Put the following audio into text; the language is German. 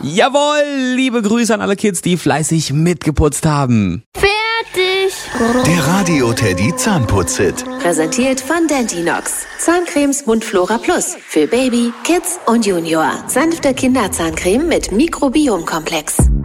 Jawohl, liebe Grüße an alle Kids, die fleißig mitgeputzt haben. Fertig. Der Radio Teddy Zahnputz-Hit. Präsentiert von Dentinox. Zahncremes Mundflora Plus. Für Baby, Kids und Junior. Sanfte Kinderzahncreme mit Mikrobiomkomplex.